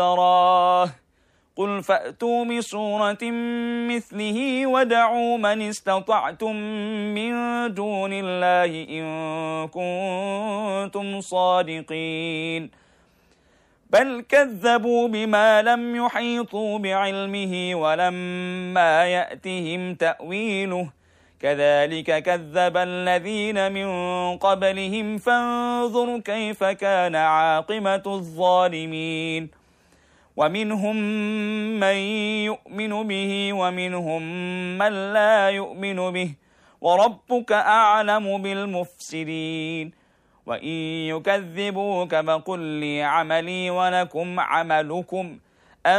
افتراه قل فأتوا بسورة مثله ودعوا من استطعتم من دون الله إن كنتم صادقين بل كذبوا بما لم يحيطوا بعلمه ولما يأتهم تأويله كذلك كذب الذين من قبلهم فانظر كيف كان عاقبة الظالمين ومنهم من يؤمن به ومنهم من لا يؤمن به وربك أعلم بالمفسدين وإن يكذبوك فقل لي عملي ولكم عملكم